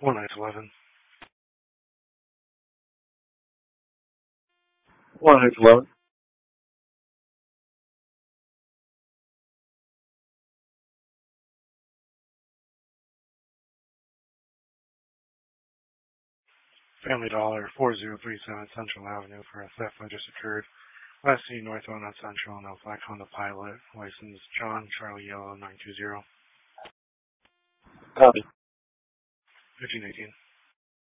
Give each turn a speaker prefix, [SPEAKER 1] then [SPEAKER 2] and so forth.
[SPEAKER 1] 1-11.
[SPEAKER 2] 1-11.
[SPEAKER 1] Family Dollar, 4037 Central Avenue for a theft that just occurred. Last seen northbound on Central and Black Honda Pilot. License John Charlie Yellow 920.
[SPEAKER 2] Copy.
[SPEAKER 1] 1518.